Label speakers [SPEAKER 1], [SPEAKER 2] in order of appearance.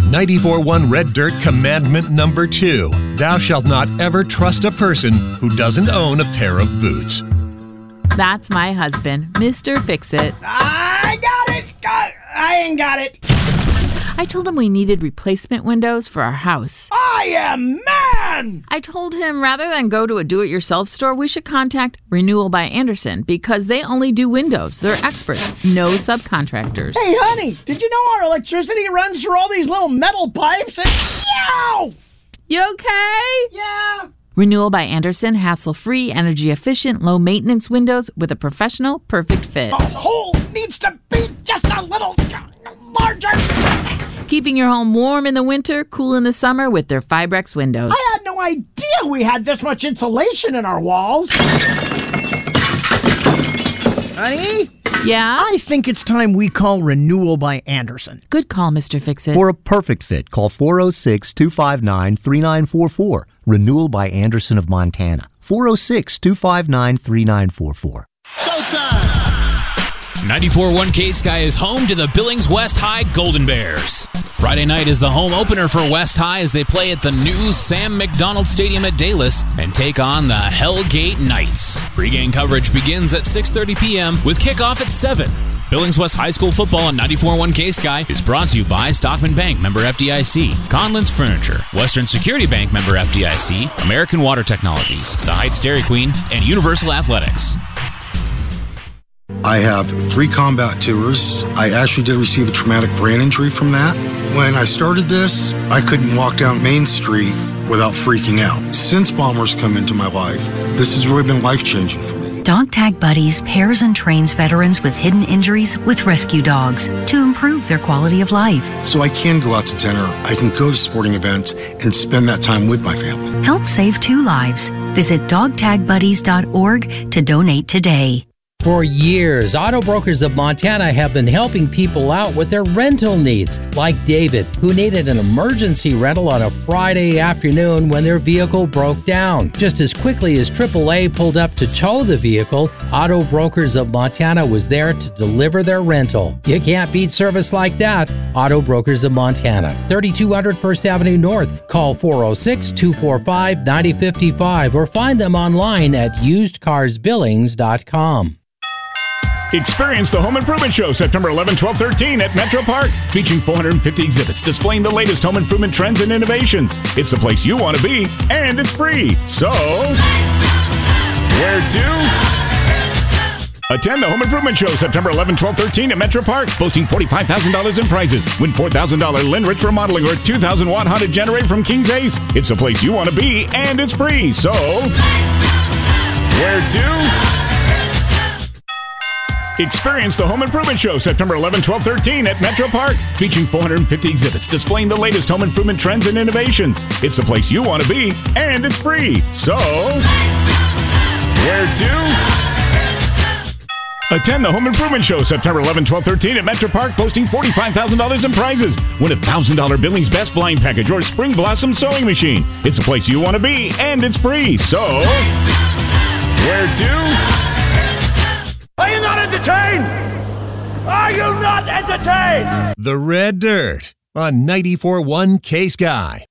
[SPEAKER 1] 94.1 Red Dirt Commandment number 2. Thou shalt not ever trust a person who doesn't own a pair of boots.
[SPEAKER 2] That's my husband, Mr. Fix-It.
[SPEAKER 3] I got it! I ain't got it.
[SPEAKER 2] I told him we needed replacement windows for our house.
[SPEAKER 3] I am man!
[SPEAKER 2] I told him rather than go to a do-it-yourself store, we should contact Renewal by Andersen because they only do windows. They're experts, no subcontractors.
[SPEAKER 3] Hey, honey, did you know our electricity runs through all these little metal pipes? And yow!
[SPEAKER 2] You okay?
[SPEAKER 3] Yeah.
[SPEAKER 2] Renewal by Andersen, hassle-free, energy-efficient, low-maintenance windows with a professional, perfect fit.
[SPEAKER 3] The hole needs to be just a little larger.
[SPEAKER 2] Keeping your home warm in the winter, cool in the summer with their Fibrex windows.
[SPEAKER 3] I had no idea we had this much insulation in our walls. Honey?
[SPEAKER 2] Yeah?
[SPEAKER 3] I think it's time we call Renewal by Andersen.
[SPEAKER 2] Good call, Mr. Fix-It.
[SPEAKER 4] For a perfect fit, call 406-259-3944. Renewal by Andersen of Montana. 406-259-3944.
[SPEAKER 5] Showtime!
[SPEAKER 6] 94.1 K-Sky is home to the Billings West High Golden Bears. Friday night is the home opener for West High as they play at the new Sam McDonald Stadium at Dallas and take on the Hellgate Knights. Pre-game coverage begins at 6:30 p.m. with kickoff at 7. Billings West High School football on 94.1 K-Sky is brought to you by Stockman Bank, member FDIC, Conlon's Furniture, Western Security Bank, member FDIC, American Water Technologies, The Heights Dairy Queen, and Universal Athletics.
[SPEAKER 5] I have 3 combat tours. I actually did receive a traumatic brain injury from that. When I started this, I couldn't walk down Main Street without freaking out. Since Bombers come into my life, this has really been life-changing for me.
[SPEAKER 7] Dog Tag Buddies pairs and trains veterans with hidden injuries with rescue dogs to improve their quality of life.
[SPEAKER 5] So I can go out to dinner, I can go to sporting events, and spend that time with my family.
[SPEAKER 7] Help save 2 lives. Visit dogtagbuddies.org to donate today.
[SPEAKER 8] For years, Auto Brokers of Montana have been helping people out with their rental needs, like David, who needed an emergency rental on a Friday afternoon when their vehicle broke down. Just as quickly as AAA pulled up to tow the vehicle, Auto Brokers of Montana was there to deliver their rental. You can't beat service like that. Auto Brokers of Montana, 3200 First Avenue North. Call 406-245-9055 or find them online at usedcarsbillings.com.
[SPEAKER 9] Experience the Home Improvement Show September 11, 12, 13 at Metro Park, featuring 450 exhibits displaying the latest home improvement trends and innovations. It's the place you want to be, and it's free. So, where to? Attend the Home Improvement Show September 11, 12, 13 at Metro Park, boasting $45,000 in prizes. Win $4,000 Linrich remodeling or a 2,000-watt Honda generator from King's Ace. It's the place you want to be, and it's free. So, where to? Experience the Home Improvement Show September 11, 12, 13 at Metro Park, featuring 450 exhibits displaying the latest home improvement trends and innovations. It's the place you want to be, and it's free. So, where to? Attend the Home Improvement Show September 11, 12, 13 at Metro Park, boasting $45,000 in prizes. Win a $1,000 Billings Best Blind Package or Spring Blossom Sewing Machine. It's the place you want to be, and it's free. So, where to?
[SPEAKER 10] Are you not entertained? Are you not entertained?
[SPEAKER 1] The Red Dirt on 94.1 K-Sky.